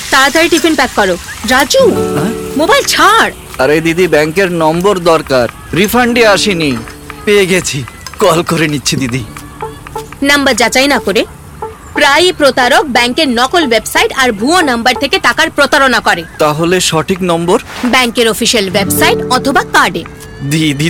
তাড়াতাড়ি tiffin pack করো। Raju, mobile ছাড়। আরে দিদি, ব্যাংকের নম্বর দরকার, রিফান্ডই আসেনি। পেয়ে গেছি, কল করে নিচ্ছি দিদি। নাম্বার যাচাই না করে প্রায়ই প্রতারক ব্যাংকের নকল ওয়েবসাইট আর ভুয়ো নাম্বার থেকে টাকার প্রতারণা করে। তাহলে সঠিক নম্বর? ব্যাংকের অফিসিয়াল ওয়েবসাইট অথবা কার্ডে। দিদি